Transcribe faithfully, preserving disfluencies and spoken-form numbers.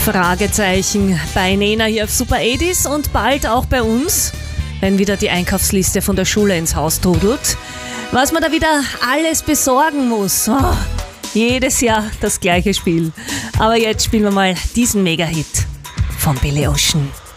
Fragezeichen bei Nena hier auf Super achtzig und bald auch bei uns, wenn wieder die Einkaufsliste von der Schule ins Haus trudelt. Was man da wieder alles besorgen muss. Oh, jedes Jahr das gleiche Spiel. Aber jetzt spielen wir mal diesen Mega-Hit von Billy Ocean.